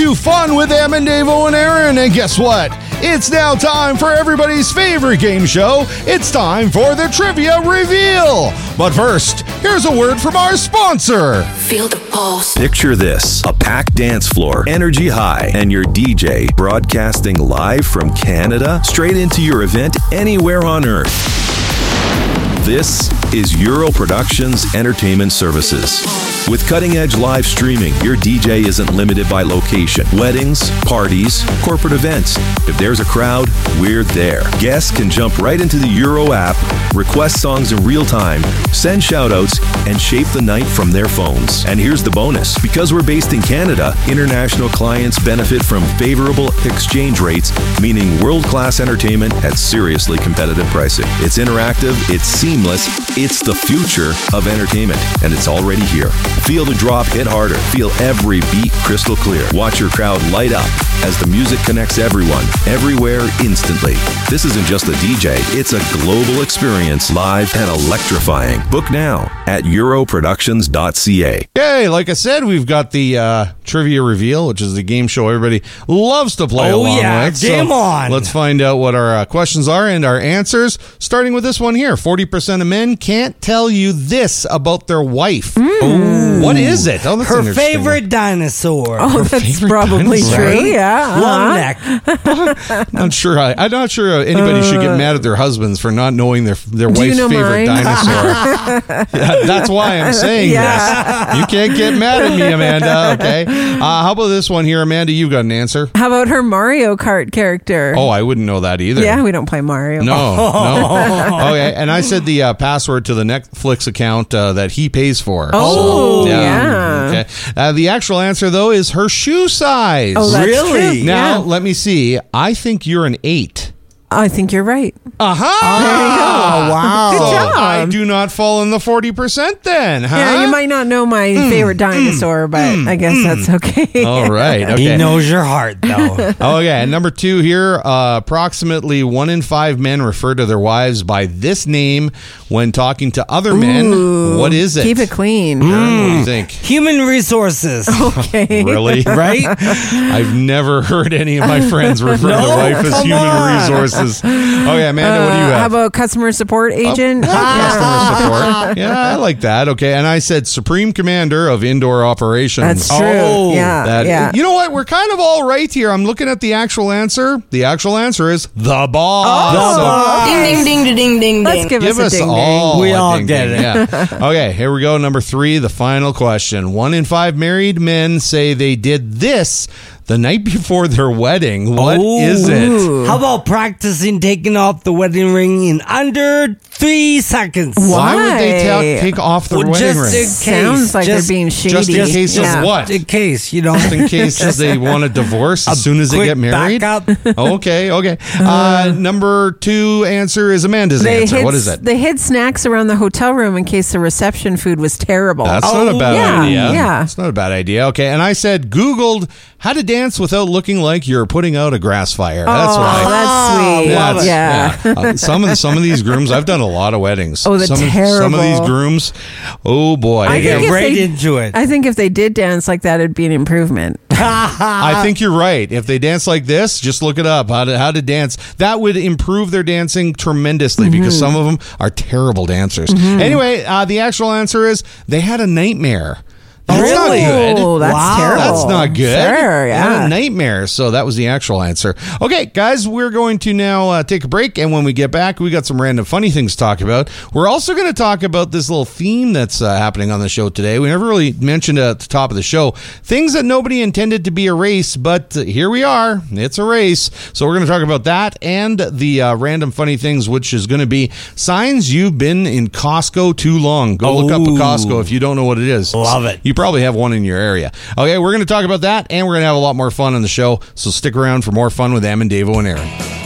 to Fun with Em and Davo and Aaron. And guess what? It's now time for everybody's favorite game show. It's time for the Trivia Reveal. But first, here's a word from our sponsor. Feel the pulse. Picture this, a packed dance floor, energy high, and your DJ broadcasting live from Canada straight into your event anywhere on Earth. This is Euro Productions Entertainment Services. With cutting-edge live streaming, your DJ isn't limited by location. Weddings, parties, corporate events. If there's a crowd, we're there. Guests can jump right into the Euro app, request songs in real time, send shout-outs, and shape the night from their phones. And here's the bonus. Because we're based in Canada, international clients benefit from favorable exchange rates, meaning world-class entertainment at seriously competitive pricing. It's interactive, it's seamless, it's the future of entertainment, and it's already here. Feel the drop hit harder. Feel every beat crystal clear. Watch your crowd light up as the music connects everyone, everywhere, instantly. This isn't just a DJ, it's a global experience, live and electrifying. Book now at europroductions.ca. Okay, like I said, we've got the Trivia Reveal, which is the game show everybody loves to play along with. Game on. Let's find out what our questions are and our answers, starting with this one here. 40% of men can't tell you this about their wife. What is it? Oh, that's Her interesting. favorite dinosaur. Oh, that's favorite probably dinosaur. true. Yeah. Long neck. I'm not sure anybody should get mad at their husbands for not knowing their wife's know favorite mine? dinosaur. Yeah, that's why I'm saying this. You can't get mad at me, Amanda. Okay. How about this one here, Amanda? You've got an answer. How about her Mario Kart character? Oh, I wouldn't know that either. Yeah, we don't play Mario. No. Okay, and I said the password to the Netflix account that he pays for. Oh, So, yeah. Okay. The actual answer, though, is her shoe size. Oh, that's Really? true. Now, Yeah. let me see. I think you're an 8. I think you're right. Aha! Oh, wow. Good So job. I do not fall in the 40% then, huh? Yeah, you might not know my favorite dinosaur, but I guess that's okay. All right. Okay. He knows your heart, though. Okay, and number 2 here, approximately 1 in 5 men refer to their wives by this name when talking to other men. Ooh, What is it? Keep it clean. Aaron, what do you think? Human resources. Okay. Really? Right? I've never heard any of my friends refer to No, wife as come human on. resources. Okay, Amanda, what do you have? How about customer support agent? Customer support. Yeah, I like that. Okay, and I said Supreme Commander of Indoor Operations. That's true. Oh, yeah. You know what? We're kind of all right here. I'm looking at the actual answer. The actual answer is the boss. So Ding, ding, ding, ding, ding, Let's ding. give give us us a ding all ding. We a all ding get ding. Yeah. Okay, here we go. Number 3, the final question. 1 in 5 married men say they did this the night before their wedding. What is it? Ooh. How about practicing taking off the wedding ring in under 3 seconds? Why would they Why? take off their Well, wedding just ring? in Sounds like Just- they're being shady. Just in case Yeah. of what? In case, you know. Just in case they want a divorce as soon as they Quick get married? backup. Okay. Number 2 answer is Amanda's answer. What is it? They hid snacks around the hotel room in case the reception food was terrible. That's not a bad yeah, idea. yeah. It's not a bad idea. Okay, and I said Googled how to dance without looking like you're putting out a grass fire. That's Oh, what I. that's sweet. That's- Yeah. Some of these grooms, I've done a lot of weddings. Oh, the some of these terrible. grooms, oh boy. I Get think if right they- into it. I think if they did dance like that, it'd be an improvement. I think you're right. If they dance like this, just look it up. How to dance. That would improve their dancing tremendously because some of them are terrible dancers. Anyway, the actual answer is they had a nightmare. That's Really? not good. Oh, that's Wow. terrible. That's not good. Sure, They had yeah. a nightmare. So that was the actual answer. Okay, guys, we're going to now take a break. And when we get back, we got some random funny things to talk about. We're also going to talk about this little theme that's happening on the show today. We never really mentioned it at the top of the show. Things that nobody intended to be a race, but here we are. It's a race. So we're going to talk about that and the random funny things, which is going to be signs you've been in Costco too long. Go look up a Costco if you don't know what it is. Love it. You probably have one in your area. Okay, we're going to talk about that, and we're going to have a lot more fun on the show, so stick around for more fun with Em and Davo and Aaron.